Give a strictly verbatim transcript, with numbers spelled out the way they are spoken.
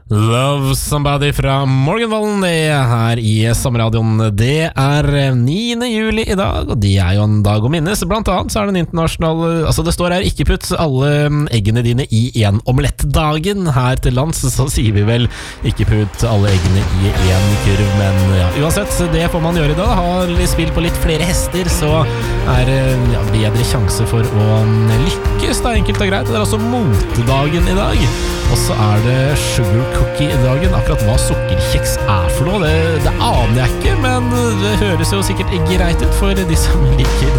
Love Somebody fra Morganwallen, det er her i Sommerradioen. Det er niende juli i dag, og det er jo en dag å minnes. Blant annet så er det en internasjonal, altså det står her, ikke putt alle eggene dine i en omelettdagen. Her til lands så sier vi vel ikke putt alle eggene i en kurv, men ja, uansett, det får man gjøre i dag. Har spill på litt flere hester, så er det ja, bedre sjanse for å lykkes, da, enkelt og greit. Det er altså motedagen i dag, og så er det sugar cookie-dagen. Akkurat hva sukkerkjeks er for noe, det, det aner jeg ikke, men det høres jo sikkert greit ut for de som liker